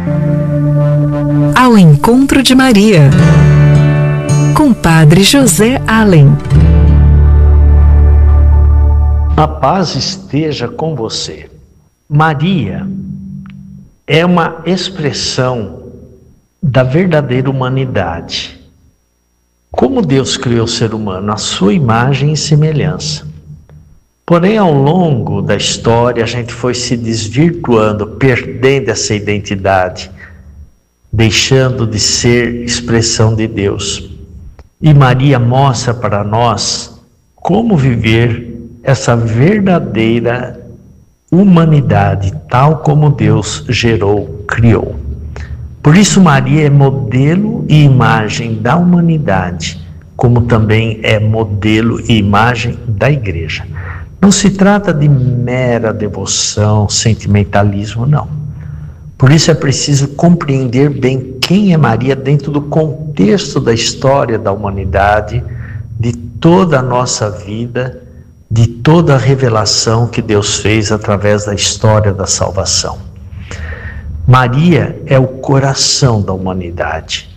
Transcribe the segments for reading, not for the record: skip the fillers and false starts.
Ao encontro de Maria, com Padre José Allen. A paz esteja com você. Maria é uma expressão da verdadeira humanidade. Como Deus criou o ser humano, à sua imagem e semelhança. Porém, ao longo da história, a gente foi se desvirtuando, perdendo essa identidade, deixando de ser expressão de Deus. E Maria mostra para nós como viver essa verdadeira humanidade, tal como Deus gerou, criou. Por isso Maria é modelo e imagem da humanidade, como também é modelo e imagem da igreja. Não se trata de mera devoção, sentimentalismo, não. Por isso é preciso compreender bem quem é Maria dentro do contexto da história da humanidade, de toda a nossa vida, de toda a revelação que Deus fez através da história da salvação. Maria é o coração da humanidade.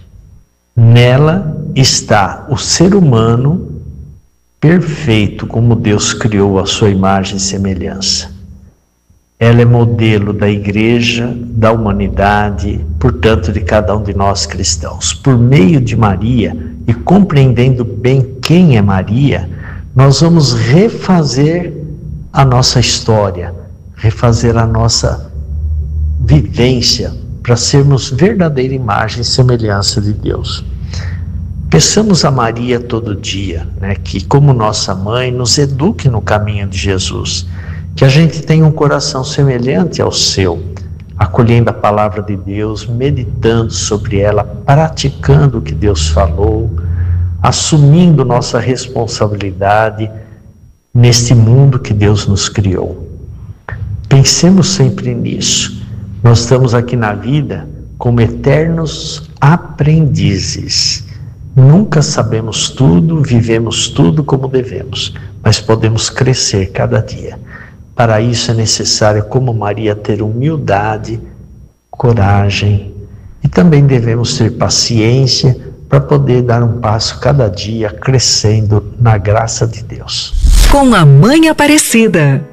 Nela está o ser humano perfeito, como Deus criou a sua imagem e semelhança. Ela é modelo da igreja, da humanidade, portanto de cada um de nós cristãos. Por meio de Maria e compreendendo bem quem é Maria, nós vamos refazer a nossa história, refazer a nossa vivência para sermos verdadeira imagem e semelhança de Deus. Peçamos a Maria todo dia, que como nossa mãe nos eduque no caminho de Jesus, que a gente tenha um coração semelhante ao seu, acolhendo a palavra de Deus, meditando sobre ela, praticando o que Deus falou, assumindo nossa responsabilidade neste mundo que Deus nos criou. Pensemos sempre nisso. Nós estamos aqui na vida como eternos aprendizes. Nunca sabemos tudo, vivemos tudo como devemos, mas podemos crescer cada dia. Para isso é necessário, como Maria, ter humildade, coragem e também devemos ter paciência para poder dar um passo cada dia crescendo na graça de Deus. Com a Mãe Aparecida,